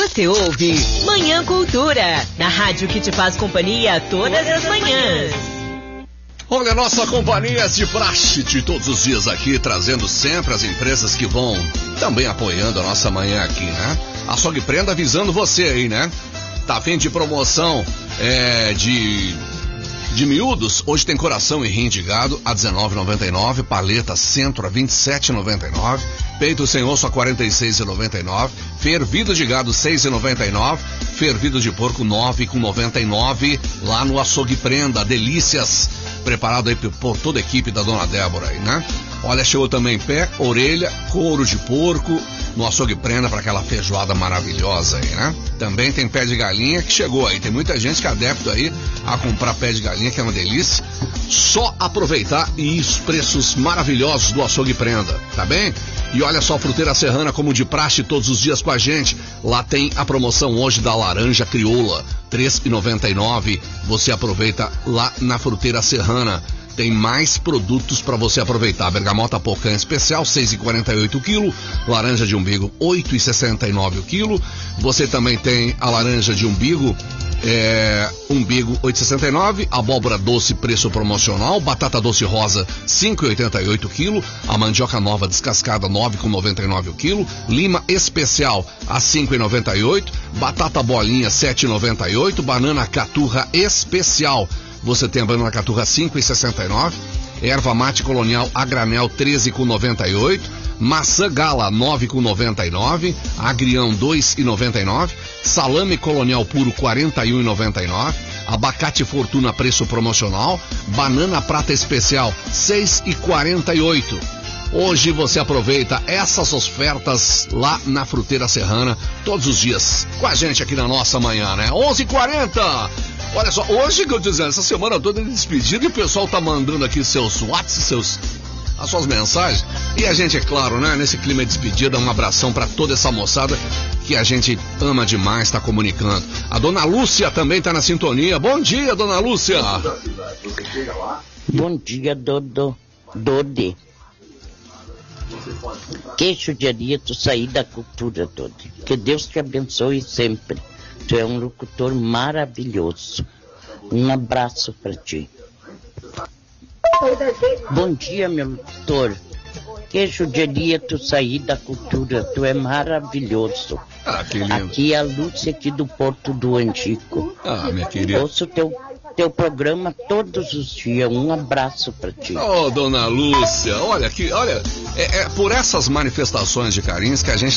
Você ouve Manhã Cultura, na rádio que te faz companhia todas as manhãs. Olha, nossa companhia de praxe de todos os dias aqui, trazendo sempre as empresas que vão também apoiando a nossa manhã aqui, né? Açougue Prenda avisando você aí, né? Tá a fim de promoção de miúdos? Hoje tem coração e rim de gado a R$19,99, paleta centro a R$27,99, peito sem osso a R$46,99, fervido de gado R$6,99, fervido de porco R$9,99, lá no Açougue Prenda, delícias, preparado aí por toda a equipe da Dona Débora aí, né? Olha, chegou também pé, orelha, couro de porco, no Açougue Prenda para aquela feijoada maravilhosa aí, né? Também tem pé de galinha que chegou aí, tem muita gente que é adepto aí a comprar pé de galinha, que é uma delícia. Só aproveitar e os preços maravilhosos do Açougue Prenda, tá bem? E olha só, Fruteira Serrana, como de praxe todos os dias com a gente, lá tem a promoção hoje da laranja crioula, R$3,99, você aproveita lá na Fruteira Serrana. Tem mais produtos para você aproveitar. Bergamota Pocã especial, R$6,48 o quilo. Laranja de umbigo, R$8,69 o quilo. Você também tem a laranja de umbigo, umbigo R$8,69. Abóbora doce, preço promocional. Batata doce rosa, R$5,88 o quilo. A mandioca nova descascada, R$9,99 o quilo. Lima especial, a R$5,98. Batata bolinha, R$7,98. Banana caturra especial, você tem a banana caturra R$5,69, erva mate colonial a granel R$13,98, maçã gala R$9,99, agrião R$2,99, salame colonial puro R$41,99, abacate fortuna preço promocional, banana prata especial R$6,48. Hoje você aproveita essas ofertas lá na Fruteira Serrana, todos os dias, com a gente aqui na nossa manhã, né? 11h40. Olha só, hoje que eu tô dizendo, essa semana toda de despedida, e o pessoal tá mandando aqui seus WhatsApp, as suas mensagens, e a gente, é claro, né, nesse clima de despedida, um abração pra toda essa moçada que a gente ama demais, tá comunicando. A Dona Lúcia também tá na sintonia. Bom dia, Dona Lúcia. Bom dia, Dodi. Queixo de Arieto, sair da cultura, Dodi. Que Deus te abençoe sempre. Tu é um locutor maravilhoso. Um abraço para ti. Bom dia, meu locutor. Queijo de Arieto, sair da cultura. Tu é maravilhoso. Ah, que lindo. Aqui é a Lúcia, aqui do Porto do Angico. Ah, minha querida. Ouço teu programa todos os dias. Um abraço para ti. Dona Lúcia, olha, é por essas manifestações de carinhos que a gente